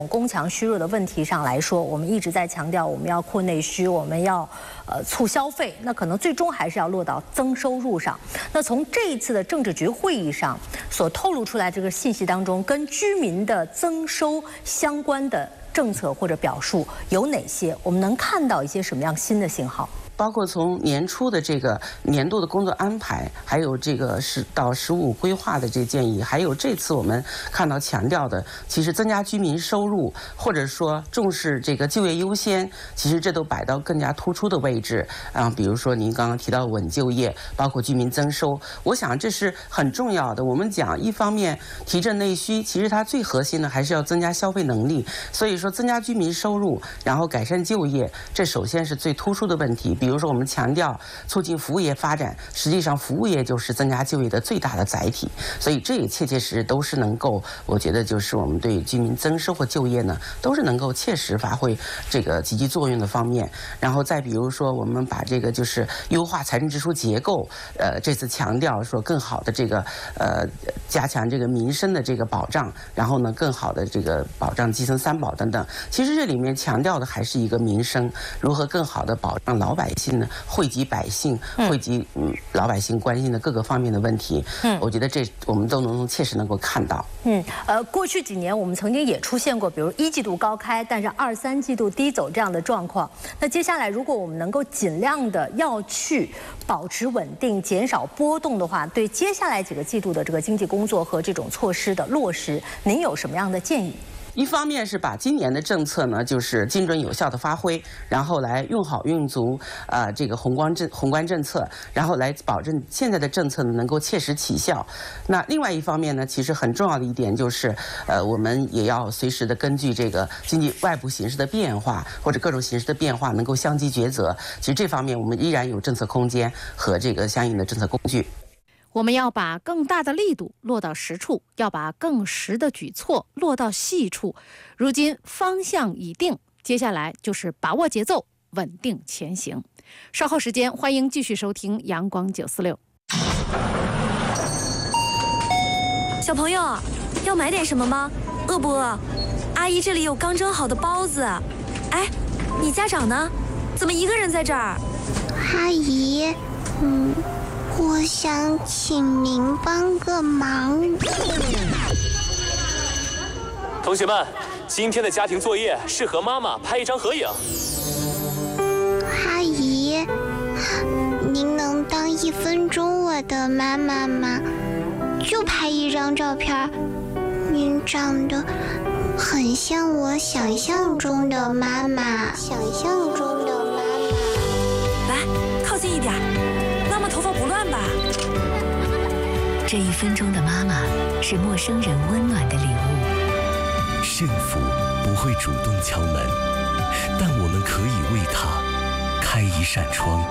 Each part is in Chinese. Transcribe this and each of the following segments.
攻强虚弱的问题上来说，我们一直在强调我们要扩内需，我们要促消费，那可能最终还是要落到增收入上。那从这一次的政治局会议上所透露出来这个信息当中，跟居民的增收相关的政策或者表述有哪些？我们能看到一些什么样新的信号？ 包括从年初的这个年度的工作安排，还有这个到15规划的这建议，还有这次我们看到强调的，其实增加居民收入，或者说重视这个就业优先，其实这都摆到更加突出的位置啊。比如说您刚刚提到稳就业，包括居民增收，我想这是很重要的。我们讲一方面提振内需，其实它最核心的还是要增加消费能力。所以说增加居民收入，然后改善就业，这首先是最突出的问题。比如说，我们强调促进服务业发展，实际上服务业就是增加就业的最大的载体，所以这也切切实实都是能够，我觉得就是我们对居民增收或就业呢，都是能够切实发挥这个积极作用的方面。然后再比如说，我们把这个就是优化财政支出结构，这次强调说更好的这个加强这个民生的这个保障，然后呢更好的这个保障基层三保等等。其实这里面强调的还是一个民生如何更好的保障老百姓呢，惠及百姓，惠及老百姓关心的各个方面的问题。我觉得这我们都能切实能够看到。 过去几年我们曾经也出现过，比如1季度高开，但是2、3季度低走这样的状况。那接下来如果我们能够尽量的要去保持稳定，减少波动的话，对接下来几个季度的这个经济工作和这种措施的落实，您有什么样的建议？ 一方面是把今年的政策呢，就是精准有效的发挥，然后来用好用足这个宏观政策，然后来保证现在的政策呢能够切实起效。那另外一方面呢，其实很重要的一点就是，我们也要随时的根据这个经济外部形势的变化或者各种形势的变化，能够相机抉择。其实这方面我们依然有政策空间和这个相应的政策工具。 我们要把更大的力度落到实处，要把更实的举措落到细处。如今方向已定，接下来就是把握节奏，稳定前行。稍后时间，欢迎继续收听《阳光946》。 小朋友，要买点什么吗？饿不饿？阿姨这里有刚蒸好的包子。哎，你家长呢？怎么一个人在这儿？ 阿姨，我想请您帮个忙。 同学们，今天的家庭作业是和妈妈拍一张合影。 阿姨，您能当1分钟我的妈妈吗？就拍一张照片。您长得很像我想象中的妈妈。 来，靠近一点。 头发不乱吧？ 这1分钟的妈妈是陌生人温暖的礼物。 幸福不会主动敲门，但我们可以为它开一扇窗。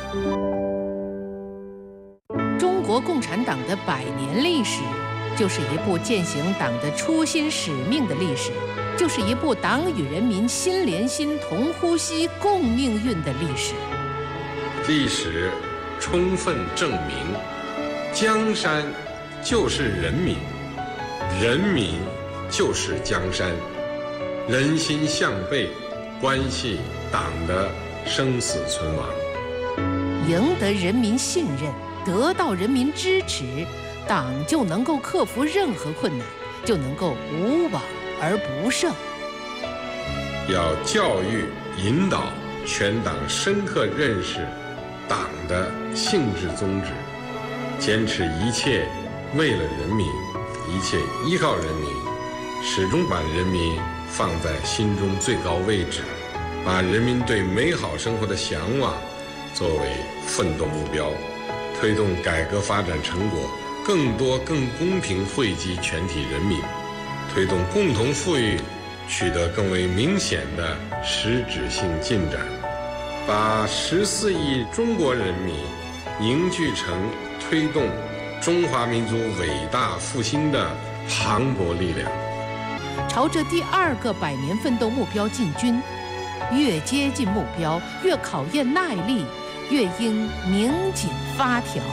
中国共产党的100年历史，就是一部践行党的初心使命的历史，就是一部党与人民心连心、同呼吸、共命运的历史。 历史 充分证明，江山就是人民，人民就是江山。人心向背，关系党的生死存亡。 赢得人民信任，得到人民支持，党就能够克服任何困难，就能够无往而不胜。 要教育引导全党深刻认识 党的性质宗旨，坚持一切为了人民，一切依靠人民，始终把人民放在心中最高位置，把人民对美好生活的向往作为奋斗目标，推动改革发展成果更多更公平惠及全体人民，推动共同富裕取得更为明显的实质性进展。 把14亿中国人民凝聚成推动中华民族伟大复兴的磅礴力量， 朝着第2个100年奋斗目标进军。越接近目标，越考验耐力，越应拧紧发条。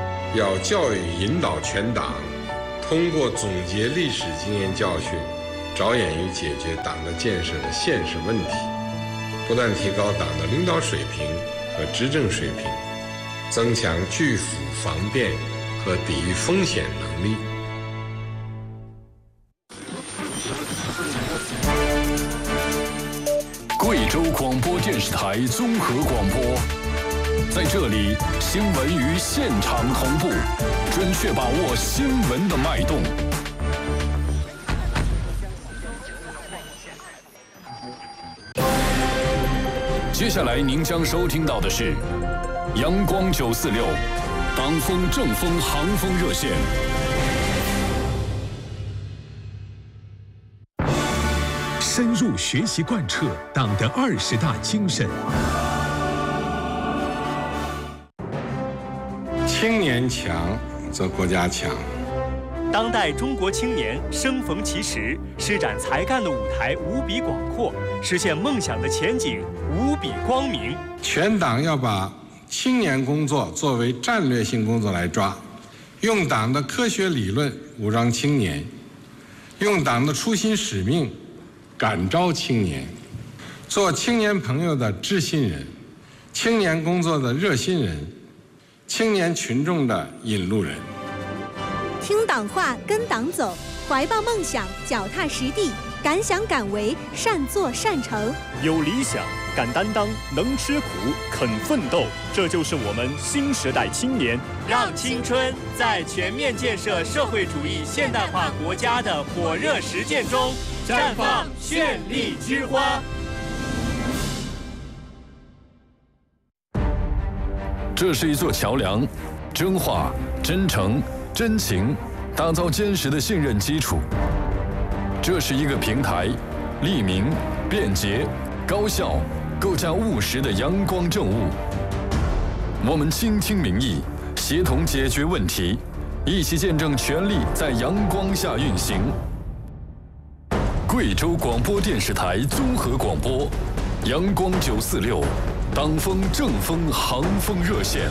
要教育引导全党，通过总结历史经验教训， 着眼于解决党的建设的现实问题，不断提高党的领导水平和执政水平，增强拒腐防变和抵御风险能力。 贵州广播电视台综合广播，在这里，新闻与现场同步，准确把握新闻的脉动。接下来您将收听到的是阳光946党风正风航风热线。 深入学习贯彻党的20大精神。 青年强则国家强。 当代中国青年生逢其时，施展才干的舞台无比广阔，实现梦想的前景无比光明。 全党要把青年工作作为战略性工作来抓，用党的科学理论武装青年，用党的初心使命感召青年，做青年朋友的知心人，青年工作的热心人，青年群众的引路人。 听党话，跟党走，怀抱梦想，脚踏实地，敢想敢为，善作善成。 有理想，敢担当，能吃苦，肯奋斗，这就是我们新时代青年。让青春在全面建设社会主义现代化国家的火热实践中绽放绚丽之花。 这是一座桥梁，真话、真诚、真情，打造坚实的信任基础。这是一个平台，利民、便捷、高效，构架务实的阳光政务。我们倾听民意，协同解决问题，一起见证权力在阳光下运行。贵州广播电视台综合广播，阳光946，党风正风航风热线。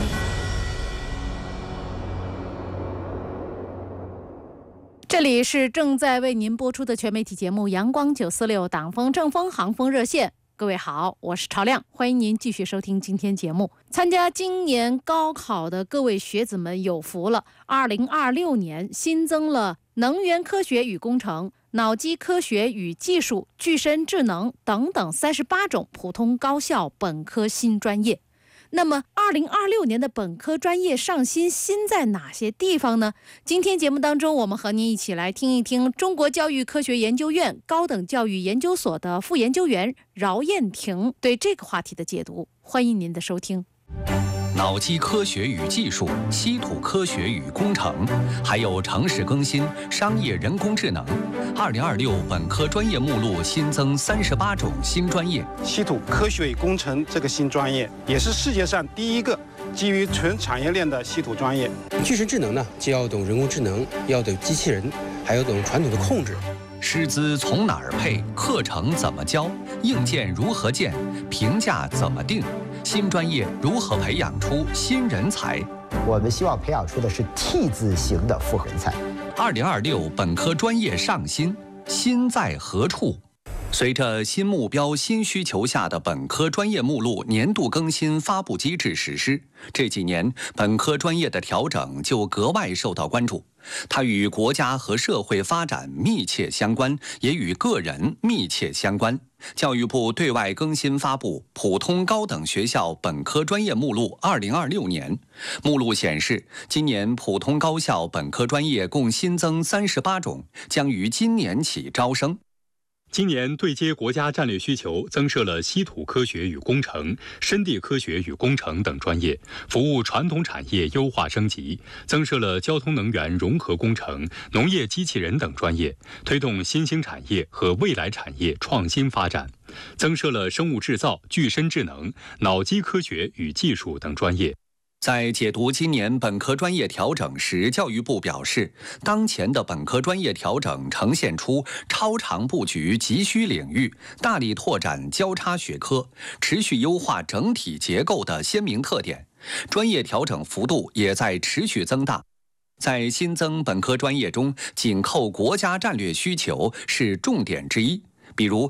这里是正在为您播出的全媒体节目《阳光946党风正风航风热线》。各位好，我是朝亮，欢迎您继续收听今天节目。参加今年高考的各位学子们有福了，2026年新增了能源科学与工程、脑机科学与技术、具身智能等等38种普通高校本科新专业。那么2026年的本科专业上新在哪些地方呢？今天节目当中，我们和您一起来听一听中国教育科学研究院高等教育研究所的副研究员饶燕婷对这个话题的解读。欢迎您的收听。 脑机科学与技术、稀土科学与工程，还有城市更新、商业人工智能。2026本科专业目录新增38种新专业。 稀土科学与工程这个新专业，也是世界上第一个基于全产业链的稀土专业。 具身智能呢，既要懂人工智能，要懂机器人，还要懂传统的控制。 师资从哪儿配？课程怎么教？硬件如何建？评价怎么定？新专业如何培养出新人才？ 我们希望培养出的是 T 字型的复合人才。 2026本科专业上新，新在何处？随着新目标、新需求下的本科专业目录年度更新发布机制实施，这几年本科专业的调整就格外受到关注。它与国家和社会发展密切相关，也与个人密切相关。教育部对外更新发布《普通高等学校本科专业目录2026年》，目录显示，今年普通高校本科专业共新增38种，将于今年起招生。 今年对接国家战略需求，增设了稀土科学与工程、深地科学与工程等专业，服务传统产业优化升级；增设了交通能源融合工程、农业机器人等专业，推动新兴产业和未来产业创新发展；增设了生物制造、具身智能、脑机科学与技术等专业。 在解读今年本科专业调整时，教育部表示，当前的本科专业调整呈现出超长布局急需领域、大力拓展交叉学科、持续优化整体结构的鲜明特点，专业调整幅度也在持续增大。 在新增本科专业中，紧扣国家战略需求是重点之一。比如，